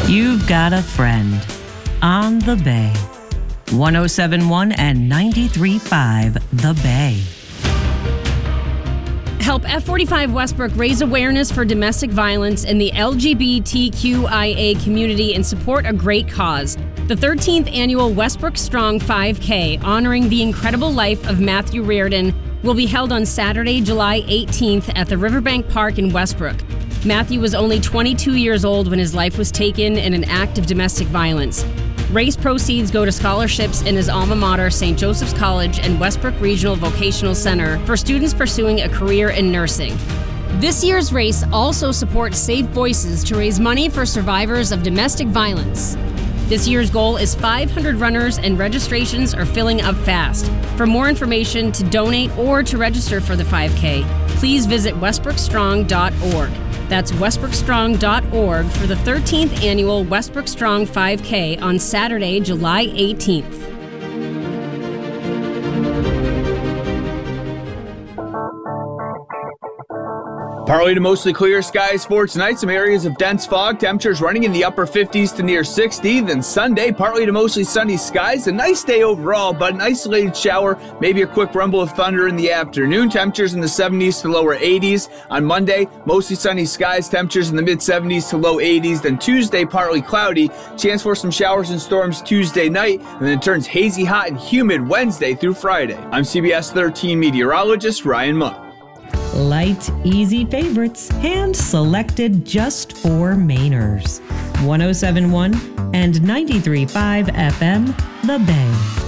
You've got a friend on the Bay. 107.1 and 93.5 The Bay. Help F45 Westbrook raise awareness for domestic violence in the LGBTQIA community and support a great cause. The 13th annual Westbrook Strong 5K, honoring the incredible life of Matthew Reardon, will be held on Saturday, July 18th at the Riverbank Park in Westbrook. Matthew was only 22 years old when his life was taken in an act of domestic violence. Race proceeds go to scholarships in his alma mater, St. Joseph's College and Westbrook Regional Vocational Center for students pursuing a career in nursing. This year's race also supports Safe Voices to raise money for survivors of domestic violence. This year's goal is 500 runners and registrations are filling up fast. For more information, to donate or to register for the 5K, please visit westbrookstrong.org. That's westbrookstrong.org for the 13th annual Westbrook Strong 5K on Saturday, July 18th. Partly to mostly clear skies for tonight. Some areas of dense fog. Temperatures running in the upper 50s to near 60. Then Sunday, partly to mostly sunny skies. A nice day overall, but an isolated shower, maybe a quick rumble of thunder in the afternoon. Temperatures in the 70s to lower 80s. On Monday, mostly sunny skies. Temperatures in the mid 70s to low 80s. Then Tuesday, partly cloudy. Chance for some showers and storms Tuesday night. And then it turns hazy, hot, and humid Wednesday through Friday. I'm CBS 13 meteorologist Ryan Mudd. Light, easy favorites, hand-selected just for Mainers. 107.1 and 93.5 FM, The Bay.